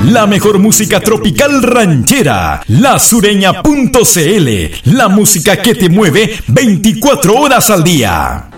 La mejor música tropical ranchera, lasureña.cl, la música que te mueve 24 horas al día.